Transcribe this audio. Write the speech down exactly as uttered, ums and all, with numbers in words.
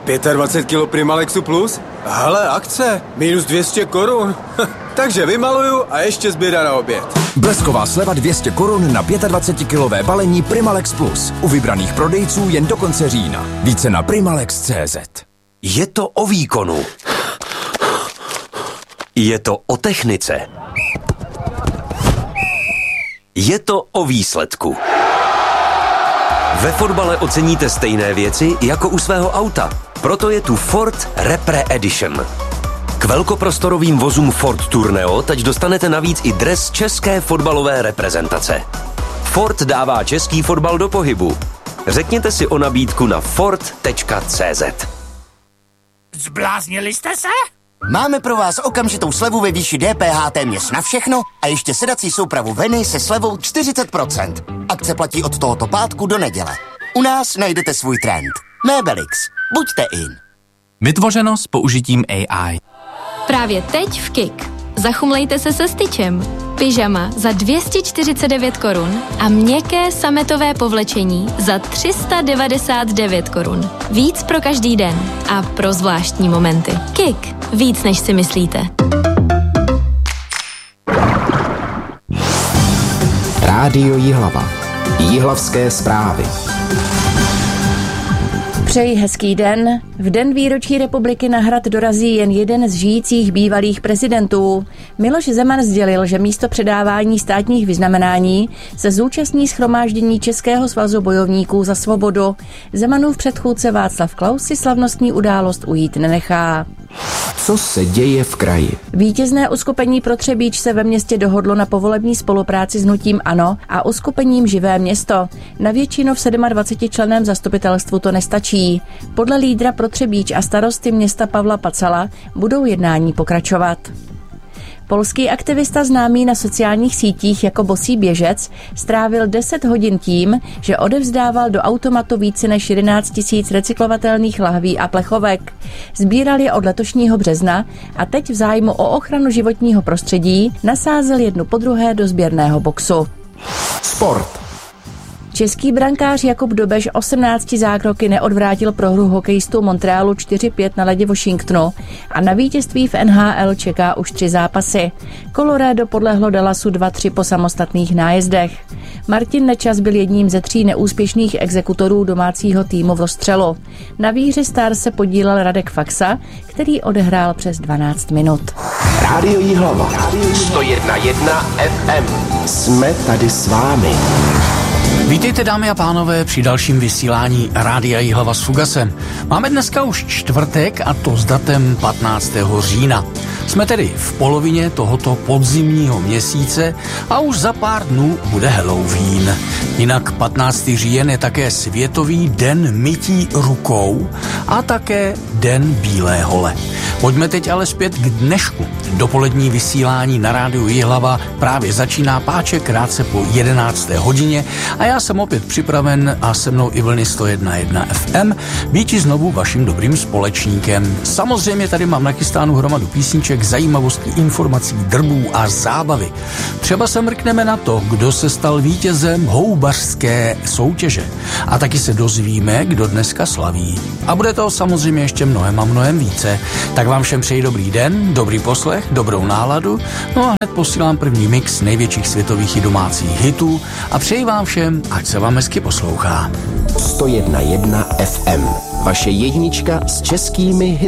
dvacet pět kilo Primalexu Plus? Hele, akce, minus dvě stě korun. Takže vymaluju a ještě zběda na oběd. Blesková sleva dvě stě korun na dvacetikilové balení Primalex Plus. U vybraných prodejců jen do konce října. Více na primalex tečka cé zet. Je to o výkonu. Je to o technice. Je to o výsledku. Ve fotbale oceníte stejné věci jako u svého auta. Proto je tu Ford Repre Edition. K velkoprostorovým vozům Ford Tourneo teď dostanete navíc i dres české fotbalové reprezentace. Ford dává český fotbal do pohybu. Řekněte si o nabídku na ford tečka cé zet. Zbláznili jste se? Máme pro vás okamžitou slevu ve výši D P H téměř na všechno a ještě sedací soupravu Veny se slevou čtyřicet procent. Akce platí od tohoto pátku do neděle. U nás najdete svůj trend. Mébelix. Buďte in. Vytvořeno s použitím A I. Právě teď v Kik. Zachumlejte se se styčem. Pyžama za dvě stě čtyřicet devět korun a měkké sametové povlečení za tři sta devadesát devět korun. Víc pro každý den a pro zvláštní momenty. Kik. Víc než si myslíte. Rádio Jihlava. Jihlavské zprávy. Přeji hezký den. V den výročí republiky na hrad dorazí jen jeden z žijících bývalých prezidentů. Miloš Zeman sdělil, že místo předávání státních vyznamenání se zúčastní shromáždění Českého svazu bojovníků za svobodu. Zemanův předchůdce Václav Klaus si slavnostní událost ujít nenechá. Co se děje v kraji? Vítězné uskupení pro Třebíč se ve městě dohodlo na povolební spolupráci s hnutím ANO a uskupením Živé město. Na většinu v dvacetisedmičlenném zastupitelstvu to nestačí. Podle lídra pro Třebíč a starosty města Pavla Pacala budou jednání pokračovat. Polský aktivista známý na sociálních sítích jako Bosý běžec strávil deset hodin tím, že odevzdával do automatu více než jedenáct tisíc recyklovatelných lahví a plechovek. Sbíral je od letošního března a teď v zájmu o ochranu životního prostředí nasázel jednu po druhé do sběrného boxu. Sport. Český brankář Jakub Dobeš osmnácti zákroky neodvrátil prohru hokejistů Montrealu čtyři pět na ledě Washingtonu a na vítězství v N H L čeká už tři zápasy. Colorado podlehlo Dallasu dva tři po samostatných nájezdech. Martin Nečas byl jedním ze tří neúspěšných exekutorů domácího týmu v rozstřelu. Na výhře Stars se podílel Radek Faxa, který odehrál přes dvanáct minut. Rádio Jihlava. sto jedna jedna F M. Jsme tady s vámi. Vítejte, dámy a pánové, při dalším vysílání Rádia Jihlava s Fugasem. Máme dneska už čtvrtek a to s datem patnáctého října. Jsme tedy v polovině tohoto podzimního měsíce a už za pár dnů bude Halloween. Jinak patnáctého říjen je také Světový den mytí rukou a také Den bílé hole. Pojďme teď ale zpět k dnešku. Dopolední vysílání na Rádiu Jihlava právě začíná, páče krátce po jedenácté hodině a já jsem opět připraven a se mnou i vlny sto jedna jedna F M býti znovu vaším dobrým společníkem. Samozřejmě tady mám nachystánu hromadu písniček, zajímavostí, informací, drbů a zábavy. Třeba se mrkneme na to, kdo se stal vítězem houbařské soutěže. A taky se dozvíme, kdo dneska slaví. A bude toho samozřejmě ještě mnohem a mnohem více. Tak vám všem přeji dobrý den, dobrý poslech, dobrou náladu. No a hned posílám první mix největších světových i domácích hitů a přeji vám všem, ať se vám hezky poslouchá. sto jedna jedna F M. Vaše jednička s českými hity.